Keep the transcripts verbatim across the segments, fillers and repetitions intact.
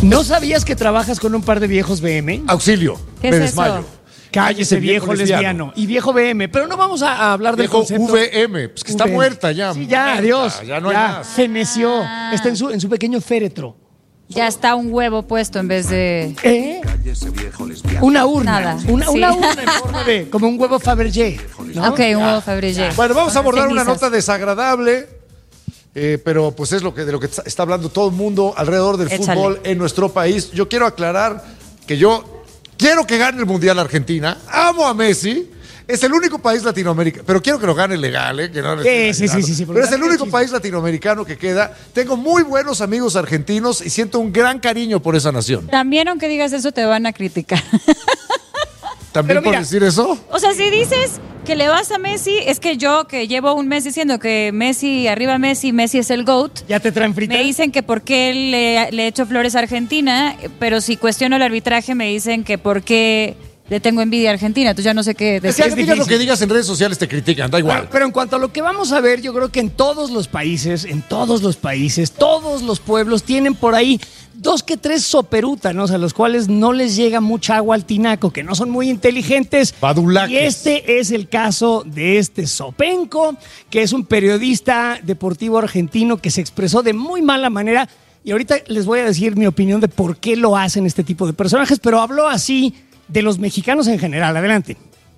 ¿No sabías que trabajas con un par de viejos B M? Auxilio, ¿Qué me es desmayo. eso? Cállese, viejo, viejo lesbiano. lesbiano. Y viejo B M. Pero no vamos a, a hablar Viejo del concepto. V M, pues que está V M. muerta ya. Sí, ya, muerta, adiós. Ya no ya, hay más. feneció. Ah. Está en su, en su pequeño féretro. Ya está un huevo puesto en vez de... ¿Eh? Una urna. Nada. Una, Sí. una urna en forma de... Como un huevo Fabergé, ¿no? Ok, un huevo Fabergé. Bueno, vamos a Con abordar una cenizas. nota desagradable, eh, pero pues es lo que, de lo que está hablando todo el mundo alrededor del Échale. fútbol en nuestro país. Yo quiero aclarar que yo quiero que gane el Mundial Argentina, amo a Messi, es el único país latinoamericano, pero quiero que lo gane legal, ¿eh? Que no lo esté Sí, sí, sí, sí, sí, porque Pero es el también único es país latinoamericano que queda. Tengo muy buenos amigos argentinos y siento un gran cariño por esa nación. También aunque digas eso te van a criticar. ¿También Pero por mira, decir eso? O sea, si dices que le vas a Messi, es que yo que llevo un mes diciendo que Messi, arriba Messi, Messi es el GOAT. ¿Ya te traen frita? Me dicen que por qué le, le echo flores a Argentina, pero si cuestiono el arbitraje me dicen que por qué le tengo envidia a Argentina. Entonces ya no sé qué Es decir. que es digas lo difícil. que digas en redes sociales, te critican, da igual. Pero, pero en cuanto a lo que vamos a ver, yo creo que en todos los países, en todos los países, todos los pueblos tienen por ahí dos que tres soperútanos a los cuales no les llega mucha agua al tinaco, que no son muy inteligentes. Badulaques. Y este es el caso de este Sopenco, que es un periodista deportivo argentino que se expresó de muy mala manera. Y ahorita les voy a decir mi opinión de por qué lo hacen este tipo de personajes, pero habló así de los mexicanos en general. Adelante.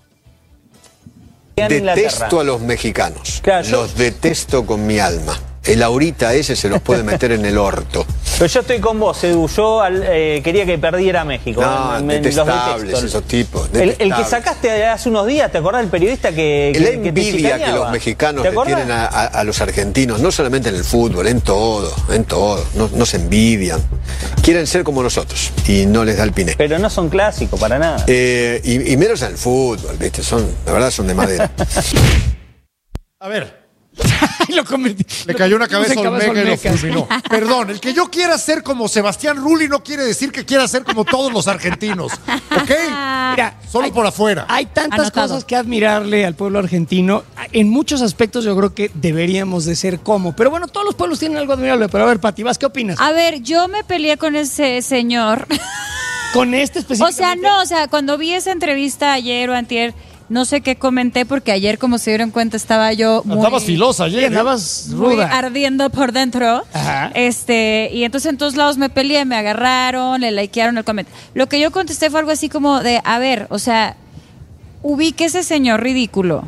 Detesto a los mexicanos. Claro, yo- Los detesto con mi alma. El ahorita ese se los puede meter en el orto. Pero yo estoy con vos, Edu. Yo al- eh, quería que perdiera México. No, Me- me- los detestables detesto. esos tipos. El, el que detestables. sacaste hace unos días, ¿te acordás del periodista que, La que, que te envidia que chicaneaba? los mexicanos ¿Te le acordás? tienen a, a- a los argentinos, no solamente en el fútbol, en todo, en todo. No, nos envidian. Quieren ser como nosotros y no les da el piné. Pero no son clásicos para nada. Eh, y, y menos en el fútbol, ¿viste? Son, la verdad son de madera. A ver. Lo convertí- Le cayó una lo pusimos cabeza en Olmeca y lo Olmecas. fulminó. Perdón, el que yo quiera ser como Sebastián Rulli no quiere decir que quiera ser como todos los argentinos. ¿Ok? Mira, Solo hay- por afuera. Hay tantas Anotado. cosas que admirarle al pueblo argentino. En muchos aspectos yo creo que deberíamos de ser como. Pero bueno, todos los pueblos tienen algo admirable. Pero a ver, Pati, ¿vas qué opinas? A ver, yo me peleé con ese señor. Con este O específicamente. sea, no, o sea, cuando vi esa entrevista ayer o antier, no sé qué comenté porque ayer, como se dieron cuenta, estaba yo muy... Andabas filosa Sí, ayer. ¿eh? andabas muy ruda. ardiendo por dentro. Ajá. Este, y entonces en todos lados me peleé, me agarraron, le likearon el comentario. Lo que yo contesté fue algo así como de, a ver, o sea, ubique ese señor ridículo.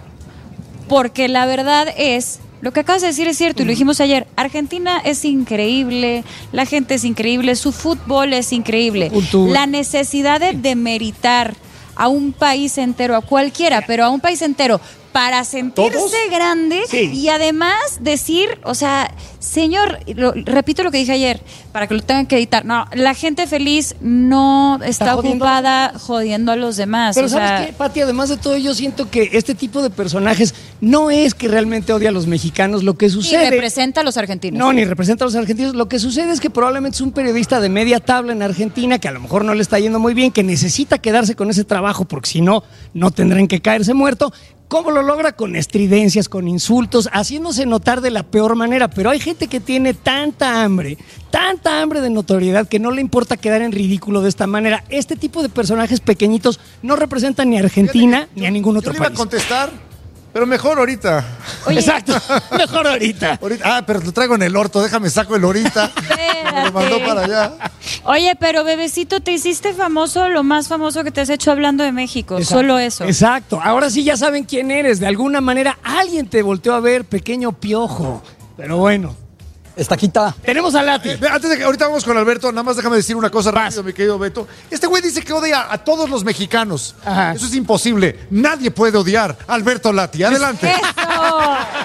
Porque la verdad es, lo que acabas de decir es cierto, y lo dijimos ayer, Argentina es increíble, la gente es increíble, su fútbol es increíble. Cultura. La necesidad de demeritar a un país entero, a cualquiera, pero a un país entero, para sentirse ¿Todos? grande Sí. y además decir, o sea, señor, lo- repito lo que dije ayer, para que lo tengan que editar, no, la gente feliz no está, Está jodiendo. ocupada jodiendo a los demás. Pero o ¿sabes sea, qué, Pati? Además de todo, yo siento que este tipo de personajes no es que realmente odia a los mexicanos. Lo que y sucede... representa a los argentinos. No, ni representa a los argentinos. Lo que sucede es que probablemente es un periodista de media tabla en Argentina que a lo mejor no le está yendo muy bien, que necesita quedarse con ese trabajo porque si no, no tendrán que caerse muerto. ¿Cómo lo logra? Con estridencias, con insultos, haciéndose notar de la peor manera. Pero hay gente que tiene tanta hambre, tanta hambre de notoriedad que no le importa quedar en ridículo de esta manera. Este tipo de personajes pequeñitos no representan ni a Argentina ni a ningún otro Yo le iba a país. contestar, pero mejor ahorita. Oye, Exacto, mejor ahorita. Ahorita- Ah, pero lo traigo en el orto, déjame saco el ahorita. Me lo mandó para allá. Oye, pero bebecito, te hiciste famoso, lo más famoso que te has hecho hablando de México, solo eso. Exacto. Ahora sí ya saben quién eres. De alguna manera alguien te volteó a ver, pequeño piojo. Pero bueno. Estaquita. Tenemos a Lati. Eh, antes de que ahorita vamos con Alberto, nada más déjame decir una cosa rápido, mi querido Beto. Este güey dice que odia a todos los mexicanos. Ajá. Eso es imposible. Nadie puede odiar a Alberto Lati. Adelante. ¡Eso!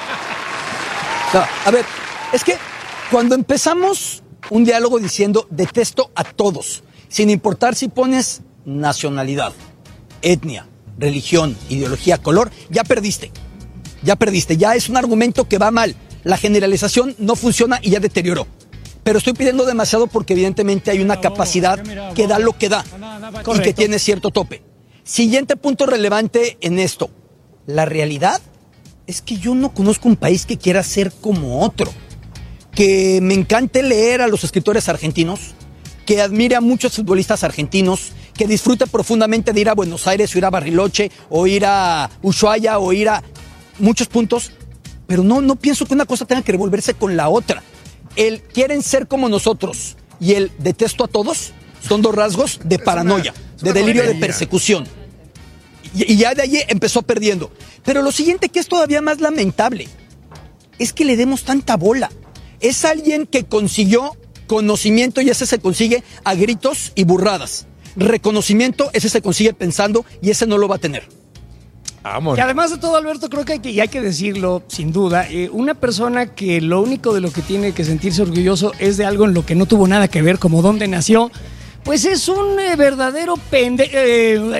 No, a ver, es que cuando empezamos un diálogo diciendo detesto a todos, sin importar si pones nacionalidad, etnia, religión, ideología, color, ya perdiste. Ya perdiste. Ya es un argumento que va mal. La generalización no funciona y ya deterioró. Pero estoy pidiendo demasiado porque evidentemente hay una capacidad que da lo que da y que Correcto. tiene cierto tope. Siguiente punto relevante en esto. La realidad es que yo no conozco un país que quiera ser como otro. Que me encante leer a los escritores argentinos, que admire a muchos futbolistas argentinos, que disfrute profundamente de ir a Buenos Aires, o ir a Bariloche, o ir a Ushuaia, o ir a muchos puntos, pero no, no pienso que una cosa tenga que revolverse con la otra. El quieren ser como nosotros y el detesto a todos son dos rasgos de paranoia, es una de delirio de tontería. persecución. Y, y ya de allí empezó perdiendo. Pero lo siguiente, que es todavía más lamentable, es que le demos tanta bola. Es alguien que consiguió conocimiento y ese se consigue a gritos y burradas. Reconocimiento, ese se consigue pensando y ese no lo va a tener. Vámonos. Y además de todo, Alberto, creo que hay que, y hay que decirlo, sin duda, eh, una persona que lo único de lo que tiene que sentirse orgulloso es de algo en lo que no tuvo nada que ver, como dónde nació, pues es un eh, verdadero pende... eh, eh,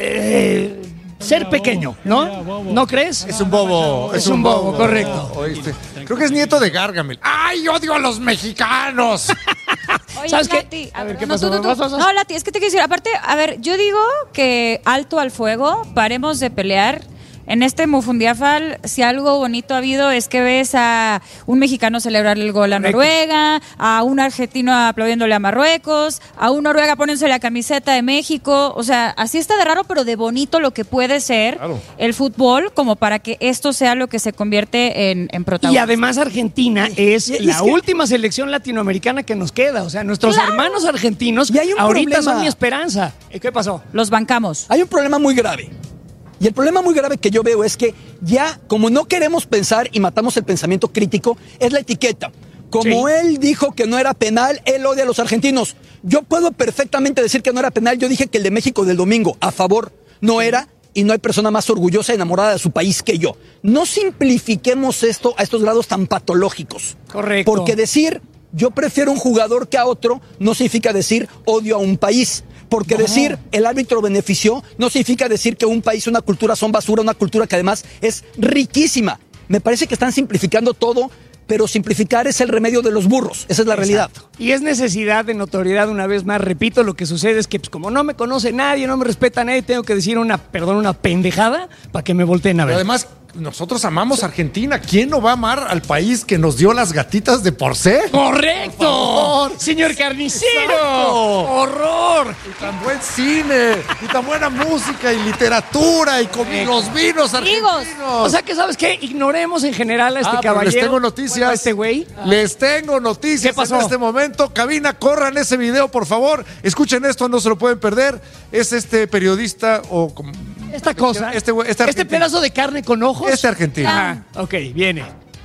eh, ser pequeño, ¿no? ¿No crees? Es un bobo. Es un bobo, correcto. ¿Oíste? Creo que es nieto de Gargamel. ¡Ay, odio a los mexicanos! Oye, ¿Sabes qué? Lati, A ver, ver, ¿qué no, pasó? tú, tú, tú. ¿Vas, vas, vas? No, Lati, es que te quiero decir, aparte, a ver, yo digo que alto al fuego, paremos de pelear. En este Mufundiafal, si algo bonito ha habido es que ves a un mexicano celebrar el gol a Correcto. Noruega, a un argentino aplaudiéndole a Marruecos, a un Noruega poniéndose la camiseta de México. O sea, así está de raro, pero de bonito lo que puede ser Claro. el fútbol, como para que esto sea lo que se convierte en, en Y protagonista. además Argentina es y es la que- última selección latinoamericana que nos queda. O sea, nuestros Claro. hermanos argentinos Y hay un ahorita problema. son mi esperanza. ¿Qué pasó? Los bancamos. Hay un problema muy grave. Y el problema muy grave que yo veo es que ya, como no queremos pensar y matamos el pensamiento crítico, es la etiqueta. Como Sí. él dijo que no era penal, él odia a los argentinos. Yo puedo perfectamente decir que no era penal. Yo dije que el de México del domingo, a favor, no era, y no hay persona más orgullosa y enamorada de su país que yo. No simplifiquemos esto a estos grados tan patológicos. Correcto. Porque decir yo prefiero un jugador que a otro no significa decir odio a un país. Porque decir el árbitro benefició no significa decir que un país, una cultura son basura, una cultura que además es riquísima. Me parece que están simplificando todo, pero simplificar es el remedio de los burros. Esa es la realidad. Exacto. Y es necesidad de notoriedad, una vez más. Repito, lo que sucede es que pues, como no me conoce nadie, no me respeta nadie, tengo que decir una, perdón, una pendejada para que me volteen a ver. Pero además, nosotros amamos a Argentina. ¿Quién no va a amar al país que nos dio las gatitas de Porcé? ¡Correcto! ¡Señor carnicero! Exacto. ¡Horror! Y tan buen cine, y tan buena música, y literatura, y con los vinos argentinos. O sea que, ¿sabes qué? Ignoremos en general a este Ah, pero caballero. les tengo Bueno, noticias. a este güey. Les tengo noticias ¿Qué pasó? en este momento. Cabina, corran ese video, por favor. Escuchen esto, no se lo pueden perder. Es este periodista o como- Esta cosa. Este güey- este este argentino. pedazo de carne con ojos. Este argentino. Ajá. Ok, viene.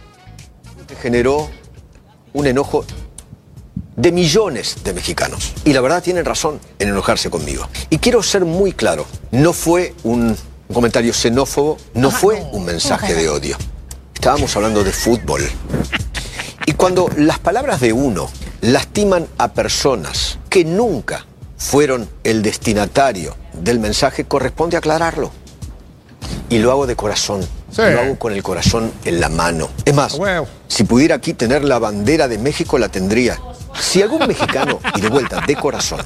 Generó un enojo de millones de mexicanos. Y la verdad tienen razón en enojarse conmigo. Y quiero ser muy claro, no fue un comentario xenófobo, no fue un mensaje de odio. Estábamos hablando de fútbol. Y cuando las palabras de uno lastiman a personas que nunca fueron el destinatario del mensaje, corresponde aclararlo. Y lo hago de corazón. Sí. Lo hago con el corazón en la mano. Es más, A huevo. si pudiera aquí tener la bandera de México, la tendría. Si algún mexicano, y de vuelta, de corazón,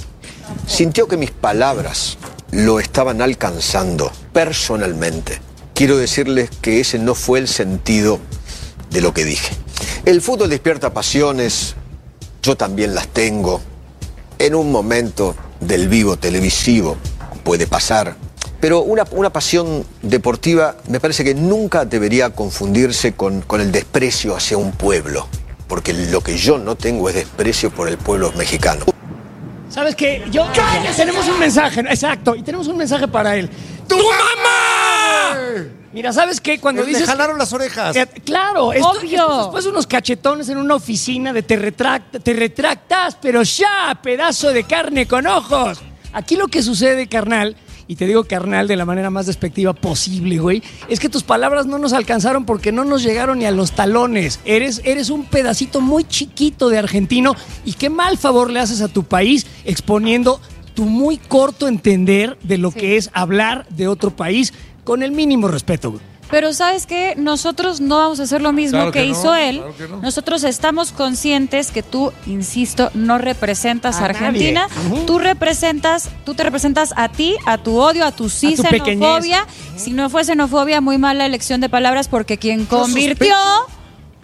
sintió que mis palabras lo estaban alcanzando personalmente, quiero decirles que ese no fue el sentido de lo que dije. El fútbol despierta pasiones, yo también las tengo. En un momento del vivo televisivo puede pasar. Pero una, una pasión deportiva me parece que nunca debería confundirse con, con el desprecio hacia un pueblo. Porque lo que yo no tengo es desprecio por el pueblo mexicano. ¿Sabes qué? Yo, tenemos un mensaje, exacto, y tenemos un mensaje para él. ¡Tu mamá! Mira, ¿sabes qué? Cuando Le dices... jalaron las orejas. Eh, claro, esto, Obvio. esto después de unos cachetones en una oficina de te, retracta, te retractas, pero ya, pedazo de carne con ojos. Aquí lo que sucede, carnal, y te digo carnal de la manera más despectiva posible, güey, es que tus palabras no nos alcanzaron porque no nos llegaron ni a los talones. Eres, eres un pedacito muy chiquito de argentino y qué mal favor le haces a tu país exponiendo tu muy corto entender de lo Sí. que es hablar de otro país con el mínimo respeto, güey. Pero ¿sabes qué? Nosotros no vamos a hacer lo mismo Claro que, que no, hizo él. claro que no. Nosotros estamos conscientes que tú, insisto, no representas a A Argentina. nadie. Ujú. Tú representas, tú te representas a ti, a tu odio, a tu sí tu xenofobia. Si no fue xenofobia, muy mala elección de palabras porque quien convirtió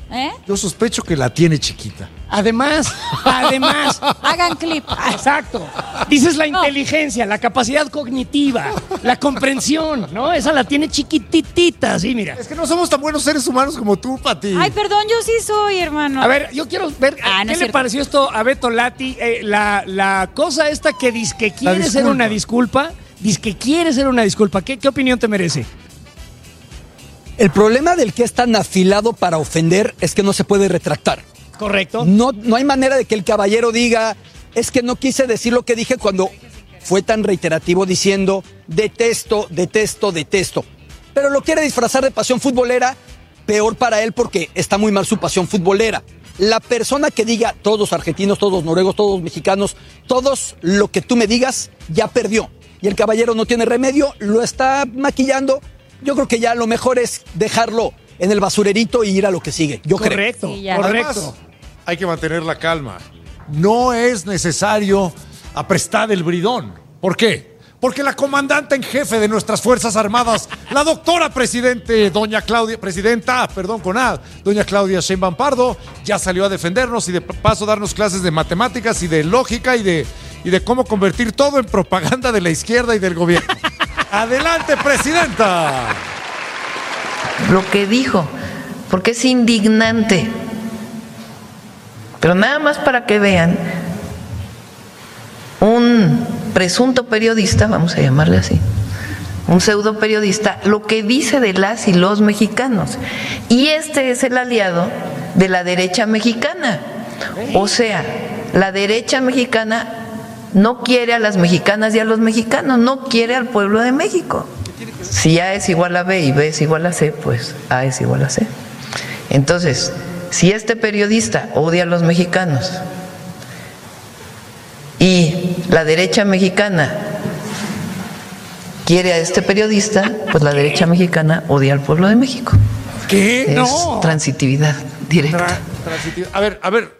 ¿Eh? Yo sospecho que la tiene chiquita. Además, además. Hagan clip. Exacto. Dices la No. inteligencia, la capacidad cognitiva, la comprensión, ¿no? Esa la tiene chiquititita, sí, mira. Es que no somos tan buenos seres humanos como tú, Pati. Ay, perdón, yo sí soy, hermano. A ver, yo quiero ver Ah, no qué es le cierto. pareció esto a Beto Lati, eh, la, la cosa esta que dice que quiere ser disculpa. una disculpa, dice que quiere ser una disculpa. ¿Qué, qué opinión te merece? El problema del que es tan afilado para ofender es que no se puede retractar. ¿Correcto? No, no hay manera de que el caballero diga, es que no quise decir lo que dije cuando fue tan reiterativo diciendo, detesto, detesto, detesto. Pero lo quiere disfrazar de pasión futbolera, peor para él porque está muy mal su pasión futbolera. La persona que diga, todos argentinos, todos noruegos, todos mexicanos, todos lo que tú me digas, ya perdió. Y el caballero no tiene remedio, lo está maquillando. Yo creo que ya lo mejor es dejarlo en el basurerito y ir a lo que sigue. Yo creo. Correcto, Sí, ya. correcto. Además, hay que mantener la calma. No es necesario aprestar el bridón. ¿Por qué? Porque la comandante en jefe de nuestras Fuerzas Armadas, la doctora presidente, doña Claudia, presidenta, perdón, con A, doña Claudia Sheinbaum Pardo, ya salió a defendernos y de paso darnos clases de matemáticas y de lógica y de, y de cómo convertir todo en propaganda de la izquierda y del gobierno. Adelante, presidenta. Lo que dijo, porque es indignante. Pero nada más para que vean, un presunto periodista, vamos a llamarle así, un pseudo periodista, lo que dice de las y los mexicanos. Y este es el aliado de la derecha mexicana. O sea, la derecha mexicana no quiere a las mexicanas y a los mexicanos, no quiere al pueblo de México. Si A es igual a B y B es igual a C, pues A es igual a C. Entonces, si este periodista odia a los mexicanos y la derecha mexicana quiere a este periodista, pues la derecha mexicana odia al pueblo de México. ¿Qué? Es No. transitividad directa. Tra- transitiva. A ver, a ver.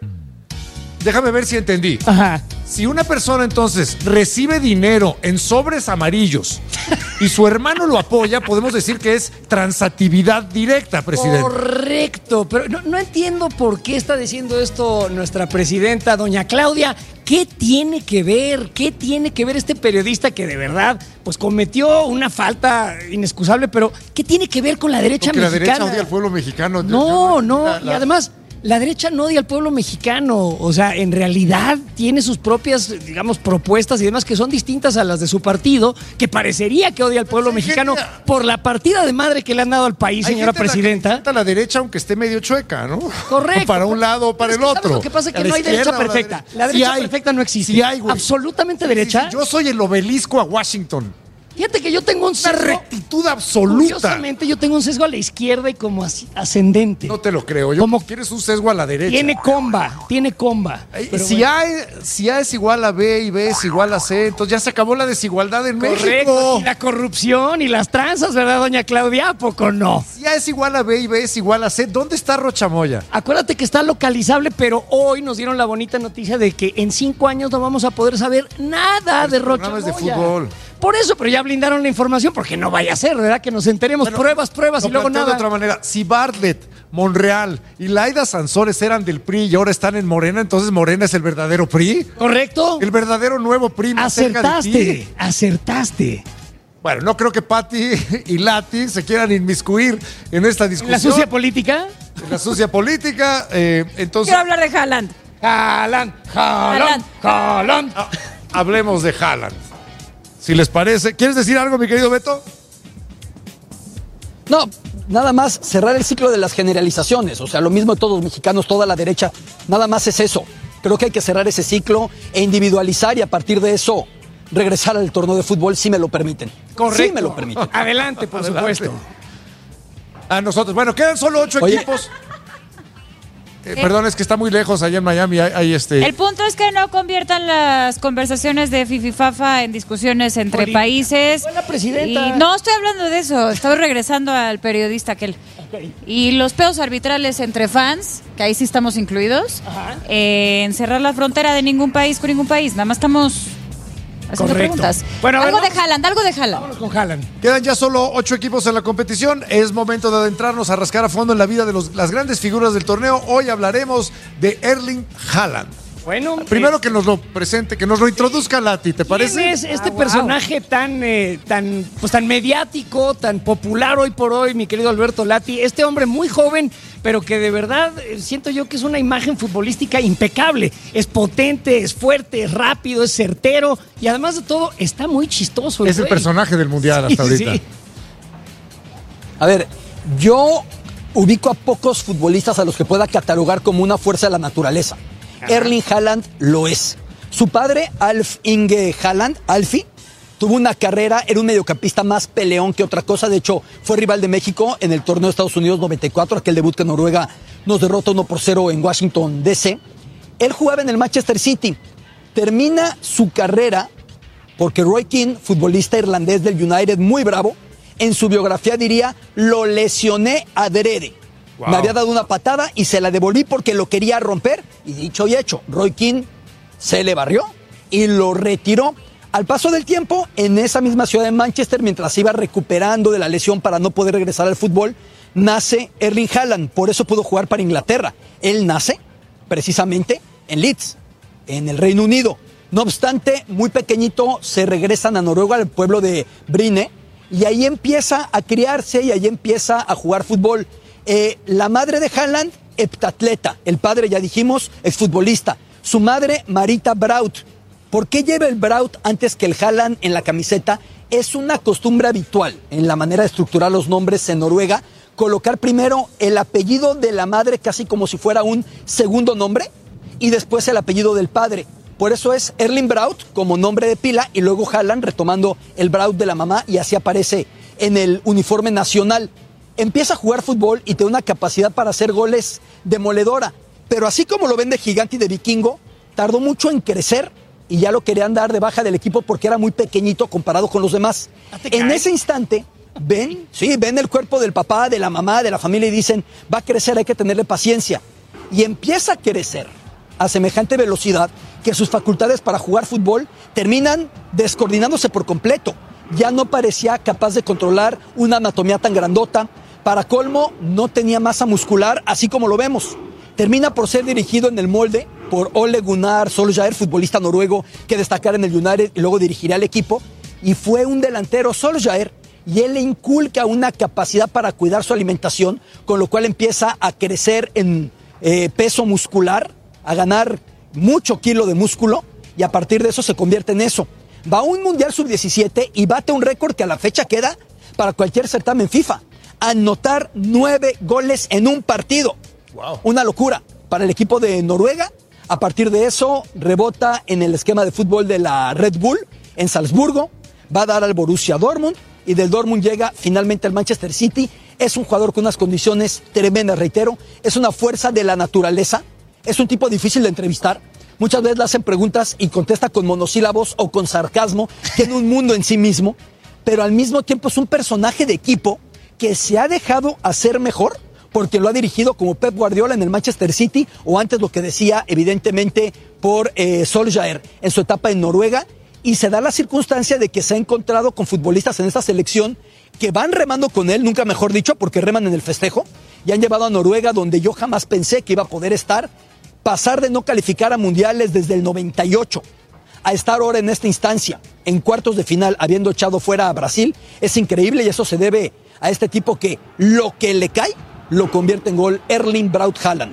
Déjame ver si entendí. Ajá. Si una persona entonces recibe dinero en sobres amarillos y su hermano lo apoya, podemos decir que es transatividad directa, presidente. Correcto, pero no, no entiendo por qué está diciendo esto nuestra presidenta, doña Claudia. ¿Qué tiene que ver? ¿Qué tiene que ver este periodista que de verdad pues cometió una falta inexcusable, pero qué tiene que ver con la derecha Porque la mexicana? derecha odia al pueblo mexicano. No, no, La- y la- además la derecha no odia al pueblo mexicano, o sea, en realidad tiene sus propias, digamos, propuestas y demás que son distintas a las de su partido, que parecería que odia al pueblo hay mexicano gente- por la partida de madre que le han dado al país, Hay señora gente a la que presidenta. le encanta la derecha, aunque esté medio chueca, ¿no? Correcto. O para un lado o para Pero el es que, ¿sabes otro. Lo que pasa es que A la no hay derecha izquierda o la perfecta. derecha. La Sí derecha hay. perfecta no existe. Sí hay, güey. Absolutamente Sí, sí, derecha. sí, yo soy el obelisco a Washington. Fíjate que yo tengo un Una sesgo. rectitud absoluta. Curiosamente, yo tengo un sesgo a la izquierda y como así, ascendente. No te lo creo. Yo Como- quieres un sesgo a la derecha. Tiene comba, tiene comba. Ay, Pero si, bueno. A, si A es igual a B y B es igual a C, entonces ya se acabó la desigualdad en Correcto. México. Y la corrupción y las tranzas, ¿verdad, doña Claudia? ¿A poco no? Si A es igual a B y B es igual a C, ¿dónde está Rochamoya? Acuérdate que está localizable, pero hoy nos dieron la bonita noticia de que en cinco años no vamos a poder saber nada Los de Rocha programas de Moya. fútbol. Por eso, pero ya blindaron la información, porque no vaya a ser, ¿verdad? Que nos enteremos Bueno, pruebas, pruebas lo y luego planteo nada. de otra manera. Si Bartlett, Monreal y Laida Sansores eran del P R I y ahora están en Morena, entonces Morena es el verdadero P R I. ¿Correcto? El verdadero nuevo P R I más cerca de ti. Acertaste, acertaste. Bueno, no creo que Pati y Lati se quieran inmiscuir en esta ¿En discusión. la sucia política? En la sucia política. eh, entonces, Quiero hablar de Haaland. Jalan, jalan, jalan. ah, hablemos de Haaland. Si les parece. ¿Quieres decir algo, mi querido Beto? No, nada más cerrar el ciclo de las generalizaciones. O sea, lo mismo de todos los mexicanos, toda la derecha. Nada más es eso. Creo que hay que cerrar ese ciclo e individualizar y a partir de eso regresar al torneo de fútbol si me lo permiten. Correcto. Sí me lo permiten. Adelante, por Adelante. supuesto. A nosotros. Bueno, quedan solo ocho Oye. equipos. Eh, perdón, es que está muy lejos allá en Miami. Hay, hay este. El punto es que no conviertan las conversaciones de Fififafa en discusiones entre Poli- países. Fue la presidenta. Y no estoy hablando de eso, estoy regresando al periodista aquel. Y los peos arbitrales entre fans, que ahí sí estamos incluidos, Ajá. eh, en cerrar la frontera de ningún país con ningún país. Nada más estamos haciendo Correcto. preguntas. Bueno, a ver, algo de vamos- Haaland, algo de Haaland. Vámonos con Haaland. Quedan ya solo ocho equipos en la competición. Es momento de adentrarnos a rascar a fondo en la vida de los, las grandes figuras del torneo. Hoy hablaremos de Erling Haaland. Bueno, Primero eh, que nos lo presente, que nos lo introduzca Lati, ¿te parece? ¿quién es este Ah, wow. personaje tan, eh, tan, pues, tan mediático, tan popular hoy por hoy, mi querido Alberto Lati? Este hombre muy joven, pero que de verdad eh, siento yo que es una imagen futbolística impecable. Es potente, es fuerte, es rápido, es certero y además de todo está muy chistoso. Es el güey. personaje del mundial Sí, hasta ahorita. sí. A ver, yo ubico a pocos futbolistas a los que pueda catalogar como una fuerza de la naturaleza. Erling Haaland lo es. Su padre, Alf Inge Haaland, Alfie, tuvo una carrera, era un mediocampista más peleón que otra cosa. De hecho, fue rival de México en el torneo de Estados Unidos noventa y cuatro, aquel debut que Noruega nos derrota uno por cero en Washington, D C. Él jugaba en el Manchester City. Termina su carrera porque Roy Keane, futbolista irlandés del United, muy bravo, en su biografía diría, lo lesioné adrede. Wow. Me había dado una patada y se la devolví porque lo quería romper. Y dicho y hecho, Roy Keane se le barrió y lo retiró. Al paso del tiempo, en esa misma ciudad de Manchester, mientras se iba recuperando de la lesión para no poder regresar al fútbol, nace Erling Haaland. Por eso pudo jugar para Inglaterra. Él nace precisamente en Leeds, en el Reino Unido. No obstante, muy pequeñito se regresan a Noruega, al pueblo de Bryne, y ahí empieza a criarse y ahí empieza a jugar fútbol. Eh, la madre de Haaland, heptatleta. El padre, ya dijimos, exfutbolista. Su madre, Marita Braut. ¿Por qué lleva el Braut antes que el Haaland en la camiseta? Es una costumbre habitual en la manera de estructurar los nombres en Noruega, colocar primero el apellido de la madre casi como si fuera un segundo nombre y después el apellido del padre. Por eso es Erling Braut como nombre de pila y luego Haaland retomando el Braut de la mamá y así aparece en el uniforme nacional. Empieza a jugar fútbol y tiene una capacidad para hacer goles demoledora. Pero así como lo ven de gigante y de vikingo, tardó mucho en crecer y ya lo querían dar de baja del equipo porque era muy pequeñito comparado con los demás. En ese instante, ven, sí, ven el cuerpo del papá, de la mamá, de la familia y dicen, va a crecer, hay que tenerle paciencia. Y empieza a crecer a semejante velocidad que sus facultades para jugar fútbol terminan descoordinándose por completo. Ya no parecía capaz de controlar una anatomía tan grandota. Para colmo, no tenía masa muscular, así como lo vemos. Termina por ser dirigido en el molde por Ole Gunnar Solskjaer, futbolista noruego que destacara en el United y luego dirigirá al equipo. Y fue un delantero Solskjaer y él le inculca una capacidad para cuidar su alimentación, con lo cual empieza a crecer en eh, peso muscular, a ganar mucho kilo de músculo y a partir de eso se convierte en eso. Va a un Mundial sub diecisiete y bate un récord que a la fecha queda para cualquier certamen FIFA. Anotar nueve goles en un partido. Wow. Una locura para el equipo de Noruega. A partir de eso, rebota en el esquema de fútbol de la Red Bull en Salzburgo. Va a dar al Borussia Dortmund y del Dortmund llega finalmente al Manchester City. Es un jugador con unas condiciones tremendas, reitero. Es una fuerza de la naturaleza. Es un tipo difícil de entrevistar. Muchas veces le hacen preguntas y contesta con monosílabos o con sarcasmo. Tiene un mundo en sí mismo, pero al mismo tiempo es un personaje de equipo que se ha dejado hacer mejor porque lo ha dirigido como Pep Guardiola en el Manchester City o antes lo que decía evidentemente por eh, Solskjaer en su etapa en Noruega, y se da la circunstancia de que se ha encontrado con futbolistas en esta selección que van remando con él, nunca mejor dicho, porque reman en el festejo, y han llevado a Noruega donde yo jamás pensé que iba a poder estar. Pasar de no calificar a mundiales desde el noventa y ocho a estar ahora en esta instancia, en cuartos de final, habiendo echado fuera a Brasil, es increíble y eso se debe a este tipo que lo que le cae lo convierte en gol, Erling Braut Haaland.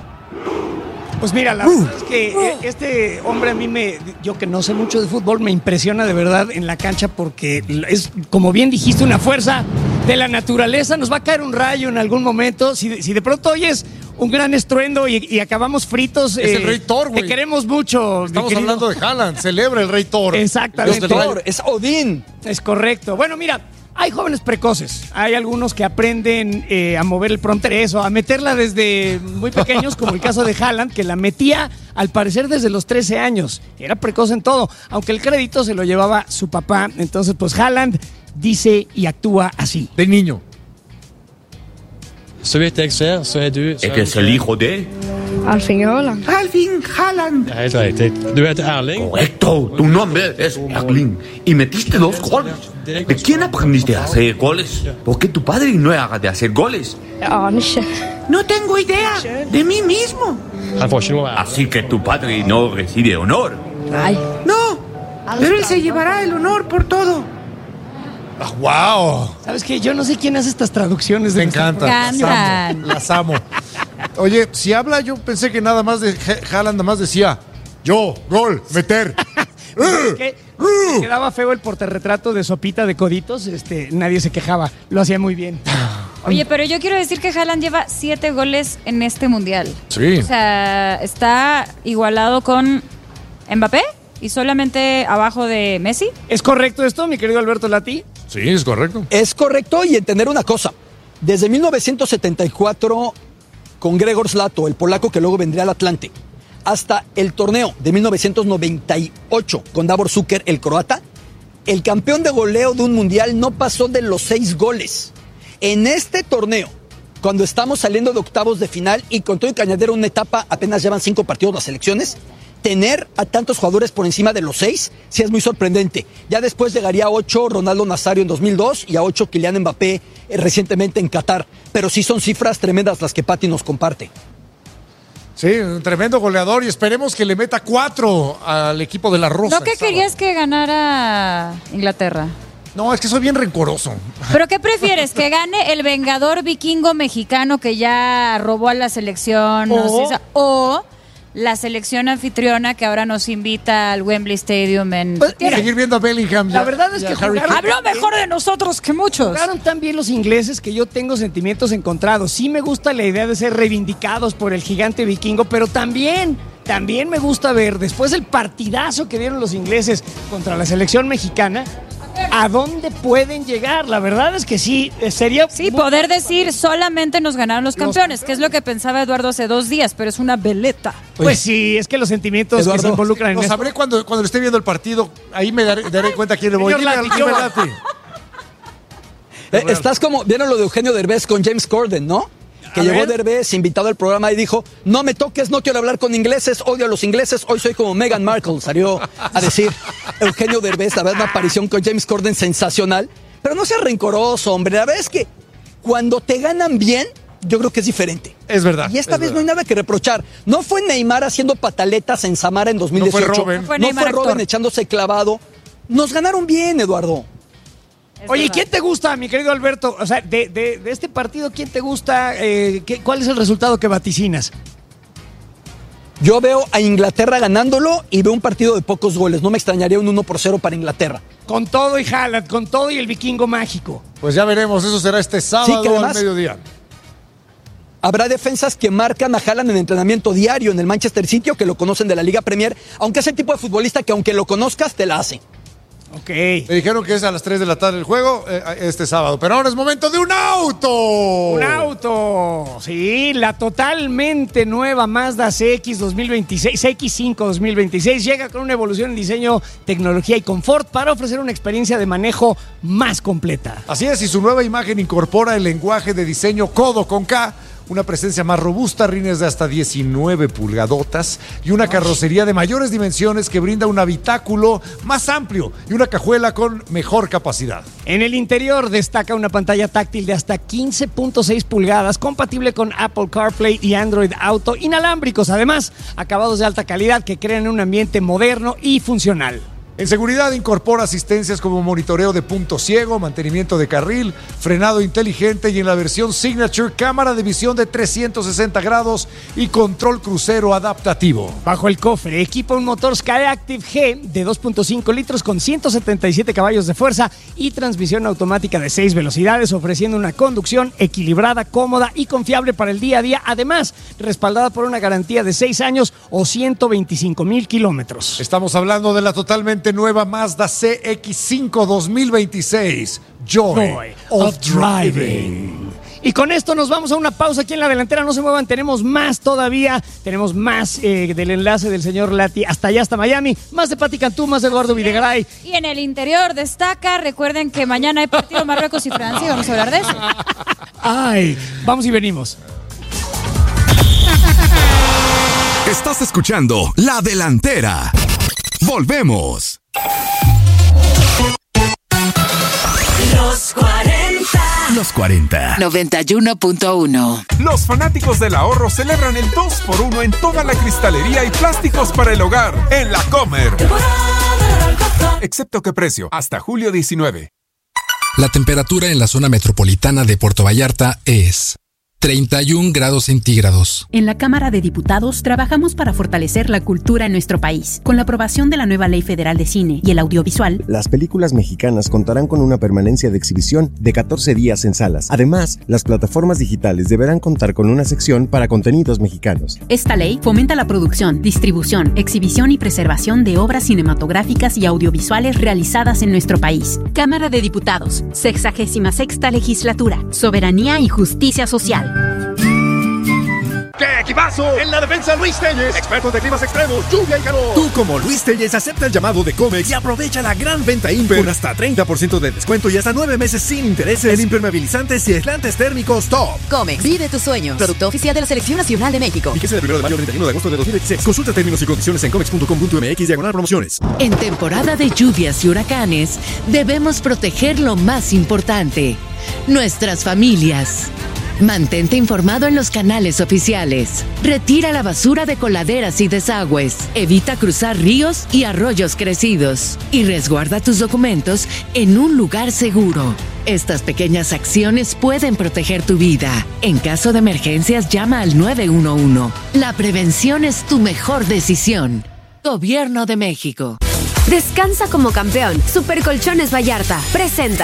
Pues mira, la verdad es que eh, este hombre a mí me, yo que no sé mucho de fútbol, me impresiona de verdad en la cancha porque es, como bien dijiste, una fuerza de la naturaleza. Nos va a caer un rayo en algún momento. Si, si de pronto oyes un gran estruendo y, y acabamos fritos. Es eh, el Rey Thor, güey. Te queremos mucho. Estamos hablando de Haaland. Celebra el Rey Thor. Exactamente. Thor, es Odín. Es correcto. Bueno, mira. Hay jóvenes precoces, hay algunos que aprenden eh, a mover el fronterezo, a meterla desde muy pequeños, como el caso de Haaland, que la metía al parecer desde los trece años. Era precoz en todo, aunque el crédito se lo llevaba su papá. Entonces, pues Haaland dice y actúa así. De niño. Så vidt jeg ser, så er du så Er det så hijo de? Alfing Haaland. Alfing Haaland. Ja, helt rigtigt. Du heter Erling. Correcto, tu nombre es Erling y metiste dos goles. ¿De quién aprendiste a hacer goles? ¿Por qué tu padre no era de hacer goles? No tengo idea. De mí mismo. Así que tu padre no recibe honor. Ay. No, pero él se llevará el honor por todo. Ah, ¡Wow! ¿Sabes qué? Yo no sé quién hace estas traducciones. Me de encanta. Me encantan. Las amo. Las amo. Oye, si habla, yo pensé que nada más de Haaland, nada más decía yo, gol, meter. Es que quedaba feo el portarretrato de Sopita de Coditos, este, nadie se quejaba, lo hacía muy bien. Oye, pero yo quiero decir que Haaland lleva siete goles en este mundial. Sí. O sea, está igualado con Mbappé y solamente abajo de Messi. ¿Es correcto esto, mi querido Alberto Lati? Sí, es correcto. Es correcto, y entender una cosa. Desde mil novecientos setenta y cuatro, con Gregor Slato, el polaco que luego vendría al Atlante, hasta el torneo de mil novecientos noventa y ocho, con Davor Šuker, el croata, el campeón de goleo de un mundial no pasó de los seis goles. En este torneo, cuando estamos saliendo de octavos de final y con todo y cañadero una etapa, apenas llevan cinco partidos las selecciones, tener a tantos jugadores por encima de los seis, sí es muy sorprendente. Ya después llegaría a ocho Ronaldo Nazario en dos mil dos y a ocho Kylian Mbappé eh, recientemente en Qatar. Pero sí son cifras tremendas las que Pati nos comparte. Sí, un tremendo goleador y esperemos que le meta cuatro al equipo de la Rosa. ¿No que querías que ganara Inglaterra? No, es que soy bien rencoroso. ¿Pero qué prefieres? ¿Que gane el vengador vikingo mexicano que ya robó a la selección? No O- sé, o la selección anfitriona que ahora nos invita al Wembley Stadium en... Pues, Y seguir viendo a Bellingham. La ya- verdad es ya que Harry jugaron- Kane. Habló mejor de nosotros que muchos. Jugaron tan bien los ingleses que yo tengo sentimientos encontrados. Sí me gusta la idea de ser reivindicados por el gigante vikingo, pero también, también me gusta ver, después del partidazo que dieron los ingleses contra la selección mexicana, ¿a dónde pueden llegar? La verdad es que sí, eh, sería... Sí, poder decir solamente nos ganaron los campeones, que es lo que pensaba Eduardo hace dos días, pero es una veleta. Pues sí, es que los sentimientos que Eduardo, se involucran en Lo esto. sabré cuando, cuando esté viendo el partido. Ahí me daré, daré cuenta a quién le voy. Señor Dime, Lati, dime, yo- Lati. Eh, estás como, vieron lo de Eugenio Derbez con James Corden, ¿no? Que A llegó ver. Derbez invitado al programa y dijo, no me toques, no quiero hablar con ingleses, odio a los ingleses, hoy soy como Meghan Markle, salió a decir Eugenio Derbez. La verdad, una aparición con James Corden sensacional, pero no seas rencoroso, hombre. La verdad es que cuando te ganan bien, yo creo que es diferente. Es verdad. Y esta es vez verdad. no hay nada que reprochar. No fue Neymar haciendo pataletas en Samara en dos mil No fue dieciocho. Robben. No fue No Neymar fue Robben actor. echándose clavado. Nos ganaron bien, Eduardo. Es Oye, verdad. ¿quién te gusta, mi querido Alberto? O sea, de, de- de este partido, ¿quién te gusta? Eh, ¿qué- ¿Cuál es el resultado que vaticinas? Yo veo a Inglaterra ganándolo y veo un partido de pocos goles. No me extrañaría un uno por cero para Inglaterra. Con todo y Haaland, con todo y el vikingo mágico. Pues ya veremos. Eso será este sábado que además- al mediodía. Habrá defensas que marcan a Haaland en entrenamiento diario en el Manchester City o que lo conocen de la Liga Premier, aunque es el tipo de futbolista que aunque lo conozcas te la hace. Ok. Me dijeron que es a las tres de la tarde el juego eh, este sábado. Pero ahora es momento de un auto. Un auto, sí, la totalmente nueva Mazda C X dos mil veintiséis, C X cinco dos mil veintiséis llega con una evolución en diseño, tecnología y confort para ofrecer una experiencia de manejo más completa. Así es, y su nueva imagen incorpora el lenguaje de diseño Codo con K, una presencia más robusta, rines de hasta diecinueve pulgadotas y una carrocería de mayores dimensiones que brinda un habitáculo más amplio y una cajuela con mejor capacidad. En el interior destaca una pantalla táctil de hasta quince punto seis pulgadas, compatible con Apple CarPlay y Android Auto, inalámbricos, además, acabados de alta calidad que crean un ambiente moderno y funcional. En seguridad incorpora asistencias como monitoreo de punto ciego, mantenimiento de carril, frenado inteligente y en la versión Signature, cámara de visión de trescientos sesenta grados y control crucero adaptativo. Bajo el cofre equipa un motor Skyactiv G de dos punto cinco litros con ciento setenta y siete caballos de fuerza y transmisión automática de seis velocidades, ofreciendo una conducción equilibrada, cómoda y confiable para el día a día, además respaldada por una garantía de seis años o ciento veinticinco mil kilómetros. Estamos hablando de la totalmente nueva Mazda C X cinco dos mil veintiséis. Joy, Joy of Driving. Y con esto nos vamos a una pausa aquí en la delantera. No se muevan, tenemos más todavía. Tenemos más eh, del enlace del señor Lati hasta allá, hasta Miami. Más de Pati Cantú, más de Eduardo Videgaray. Y en el interior destaca, recuerden que mañana hay partido Marruecos y Francia, vamos a hablar de eso. Ay, vamos y venimos. Estás escuchando La Delantera. Volvemos. Los cuarenta. Los cuarenta. noventa y uno punto uno. Los fanáticos del ahorro celebran el dos por uno en toda la cristalería y plásticos para el hogar en La Comer. Excepto que precio, hasta julio diecinueve. La temperatura en la zona metropolitana de Puerto Vallarta es treinta y un grados centígrados. En la Cámara de Diputados trabajamos para fortalecer la cultura en nuestro país. Con la aprobación de la nueva Ley Federal de Cine y el audiovisual, las películas mexicanas contarán con una permanencia de exhibición de catorce días en salas. Además, las plataformas digitales deberán contar con una sección para contenidos mexicanos. Esta ley fomenta la producción, distribución, exhibición y preservación de obras cinematográficas y audiovisuales realizadas en nuestro país. Cámara de Diputados, sexagésima sexta legislatura, soberanía y justicia social. ¡Qué equipazo! En la defensa, Luis Telles, expertos de climas extremos, lluvia y calor. Tú, como Luis Telles, acepta el llamado de Comex y aprovecha la gran venta Imper con hasta treinta por ciento de descuento y hasta nueve meses sin intereses en impermeabilizantes y aislantes térmicos top. Comex, vive tus sueños. Producto oficial de la Selección Nacional de México. Fíjese del primero de mayo al treinta y uno de agosto de dos mil veintiséis. Consulta términos y condiciones en comex punto com punto m x diagonal promociones. En temporada de lluvias y huracanes, debemos proteger lo más importante: nuestras familias. Mantente informado en los canales oficiales. Retira la basura de coladeras y desagües. Evita cruzar ríos y arroyos crecidos. Y resguarda tus documentos en un lugar seguro. Estas pequeñas acciones pueden proteger tu vida. En caso de emergencias, llama al nueve uno uno. La prevención es tu mejor decisión. Gobierno de México. Descansa como campeón. Super Colchones Vallarta presenta.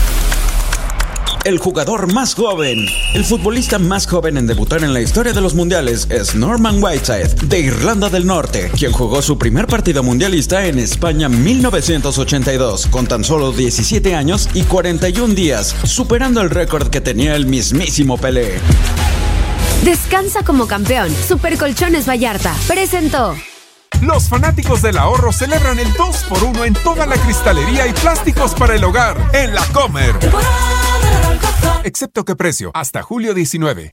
El jugador más joven, el futbolista más joven en debutar en la historia de los mundiales es Norman Whiteside, de Irlanda del Norte, quien jugó su primer partido mundialista en España mil novecientos ochenta y dos, con tan solo diecisiete años y cuarenta y un días, superando el récord que tenía el mismísimo Pelé. Descansa como campeón. Super Colchones Vallarta presentó. Los fanáticos del ahorro celebran el dos por uno en toda la cristalería y plásticos para el hogar en La Comer. Excepto que precio, hasta julio diecinueve.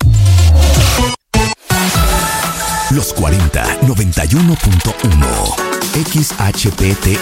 Los cuarenta, noventa y uno punto uno. X H P T